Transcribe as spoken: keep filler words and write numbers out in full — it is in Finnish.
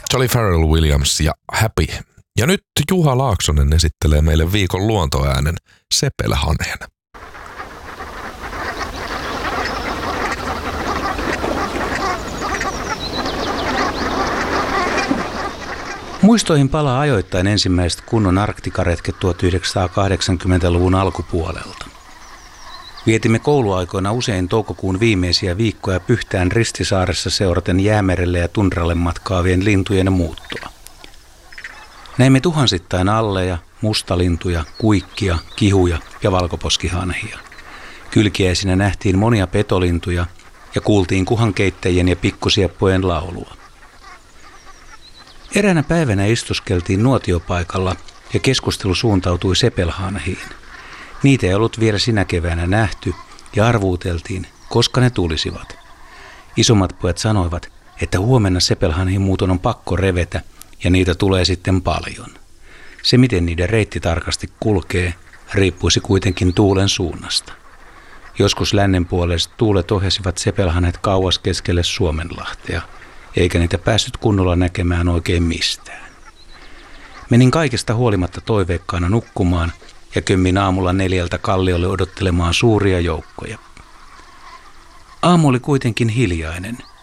Se oli Pharrell Williams ja Happy. Ja nyt Juha Laaksonen esittelee meille viikon luontoäänen sepelhanen. Muistoihin palaa ajoittain ensimmäiset kunnon arktikaretket tuhatyhdeksänsataakahdeksankymmentäluvun alkupuolelta. Vietimme kouluaikoina usein toukokuun viimeisiä viikkoja Pyhtään Ristisaaressa seuraten Jäämerelle ja tundralle matkaavien lintujen muuttoa. Näimme tuhansittain alleja, mustalintuja, kuikkia, kihuja ja valkoposkihanhia. Kylkiäisinä nähtiin monia petolintuja ja kuultiin kuhankeittäjien ja pikkusieppojen laulua. Eräänä päivänä istuskeltiin nuotiopaikalla ja keskustelu suuntautui sepelhanhiin. Niitä ei ollut vielä sinä keväänä nähty ja arvuuteltiin, koska ne tulisivat. Isommat pojat sanoivat, että huomenna sepelhanhin muuton on pakko revetä ja niitä tulee sitten paljon. Se, miten niiden reitti tarkasti kulkee, riippuisi kuitenkin tuulen suunnasta. Joskus lännenpuoleiset tuulet ohjasivat sepelhanhet kauas keskelle Suomenlahtea, eikä niitä päässyt kunnolla näkemään oikein mistään. Menin kaikesta huolimatta toiveikkaana nukkumaan ja kömmin aamulla neljältä kalliolle odottelemaan suuria joukkoja. Aamu oli kuitenkin hiljainen